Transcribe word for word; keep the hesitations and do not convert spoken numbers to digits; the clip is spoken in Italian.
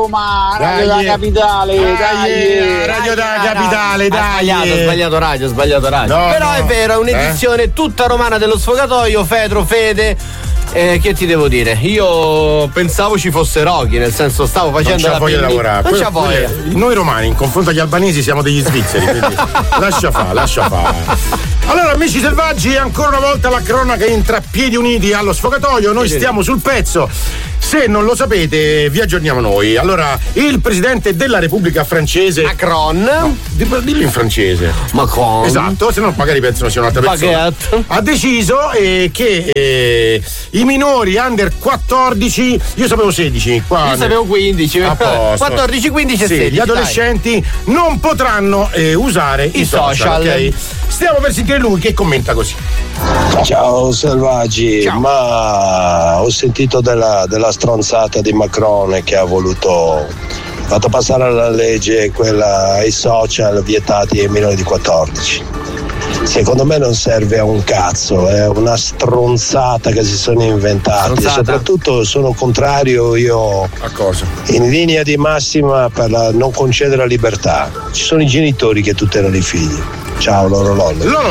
Roma, Radio Dai. da Capitale, Dai, dai, Radio da no, Capitale, no, dai. ha sbagliato, ha sbagliato radio, ha sbagliato radio. No, Però no. è vero, è un'edizione Eh? tutta romana dello Sfogatoio. Fedro, Fede, eh, che ti devo dire? Io pensavo ci fosse Rocky, nel senso stavo Non facendo c'ha la voglia di pipì. lavorare. Non Poi- c'ha voglia. poi Noi romani, in confronto agli albanesi, siamo degli svizzeri, quindi lascia fare, lascia fare. Allora, amici selvaggi, ancora una volta la cronaca entra a piedi uniti allo Sfogatoio. Noi stiamo sul pezzo. Se non lo sapete, vi aggiorniamo noi. Allora, il presidente della Repubblica Francese. Macron. No, dillo in francese. Macron. Esatto, se no magari pensano sia un'altra persona. Baguette. Ha deciso eh, che eh, i minori under quattordici, io sapevo sedici, qua Io sapevo quindici. A posto. quattordici, quindici e Sì, sedici. gli adolescenti non potranno eh, usare i, I social. ok? Stiamo per sentire lui che commenta così. Ciao selvaggi, ma ho sentito della, della stronzata di Macron che ha voluto fatto passare la legge quella ai social vietati ai minori di quattordici. Secondo me non serve a un cazzo, è una stronzata che si sono inventati. Stronzata. Soprattutto sono contrario io A cosa? in linea di massima per la non concedere la libertà. Ci sono i genitori che tutelano i figli. Ciao loro lolle. Loro